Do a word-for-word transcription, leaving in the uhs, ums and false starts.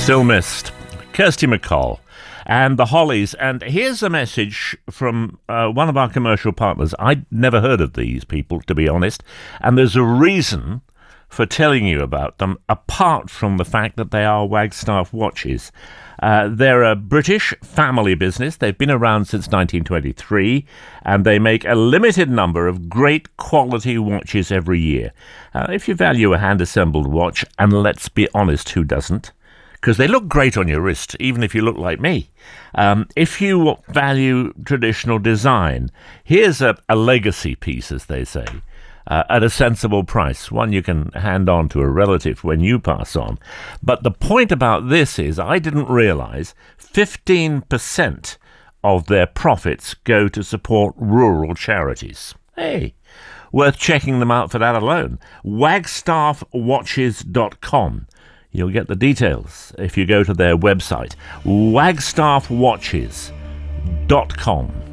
Still Missed, Kirsty MacColl and the Hollies. And here's a message from uh, one of our commercial partners. I'd never heard of these people, to be honest, and there's a reason for telling you about them, apart from the fact that they are Wagstaff watches. Uh, they're a British family business. They've been around since nineteen twenty-three, and they make a limited number of great quality watches every year. Uh, if you value a hand-assembled watch, and let's be honest, who doesn't? Because they look great on your wrist, even if you look like me. Um, if you value traditional design, here's a, a legacy piece, as they say. Uh, at a sensible price, one you can hand on to a relative when you pass on. But the point about this is I didn't realize fifteen percent of their profits go to support rural charities. Hey, worth checking them out for that alone. wagstaff watches dot com. You'll get the details if you go to their website, wagstaff watches dot com.